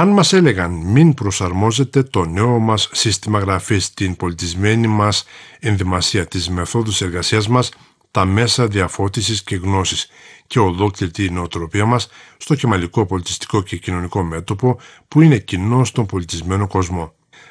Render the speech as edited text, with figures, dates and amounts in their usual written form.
Αν μας έλεγαν μην προσαρμόζεται το νέο μας σύστημα γραφής στην πολιτισμένη μας ενδυμασία της μεθόδους εργασίας μας, τα μέσα διαφώτισης και γνώσης και ολόκληρη την νοοτροπία μας στο κεμαλικό πολιτιστικό και κοινωνικό μέτωπο που είναι κοινό στον πολιτισμένο κόσμο.